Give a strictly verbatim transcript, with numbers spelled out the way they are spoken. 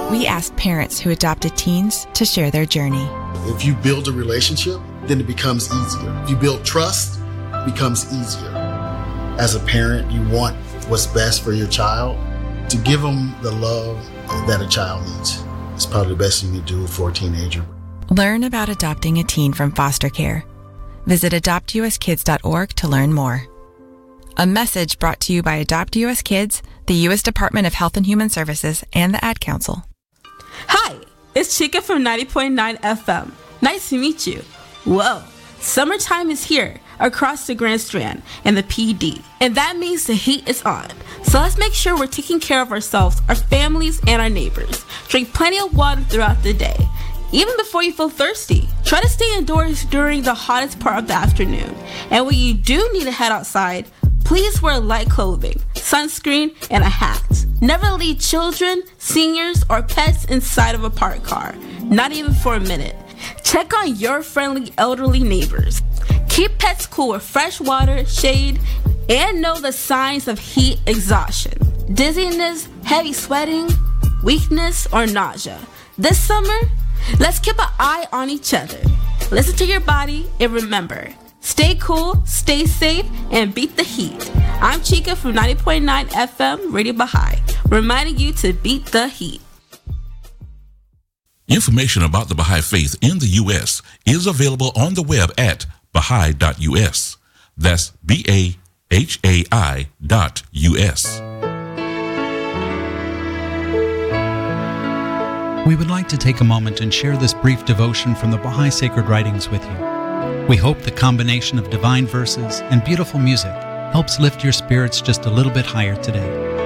we asked parents who adopted teens to share their journey. If you build a relationship, then it becomes easier. If you build trust, it becomes easier. As a parent, you want what's best for your child. To give them the love that a child needs is probably the best thing you do for a teenager. Learn about adopting a teen from foster care. Visit adopt u s kids dot org to learn more. A message brought to you by Adopt U S Kids, the U S Department of Health and Human Services, and the Ad Council. Hi, it's Chica from ninety point nine F M. Nice to meet you. Whoa, summertime is here across the Grand Strand and the P D. And that means the heat is on. So let's make sure we're taking care of ourselves, our families, and our neighbors. Drink plenty of water throughout the day, even before you feel thirsty. Try to stay indoors during the hottest part of the afternoon. And when you do need to head outside, please wear light clothing, sunscreen, and a hat. Never leave children, seniors, or pets inside of a parked car, not even for a minute. Check on your friendly elderly neighbors. Keep pets cool with fresh water, shade, and know the signs of heat exhaustion, dizziness, heavy sweating, weakness, or nausea. This summer, let's keep an eye on each other. Listen to your body and remember, stay cool, stay safe, and beat the heat. I'm Chica from ninety point nine F M Radio Baha'i, reminding you to beat the heat. Information about the Baha'i Faith in the U S is available on the web at baha'i dot u s. That's B A H A I dot U S. We would like to take a moment and share this brief devotion from the Baha'i Sacred Writings with you. We hope the combination of divine verses and beautiful music helps lift your spirits just a little bit higher today.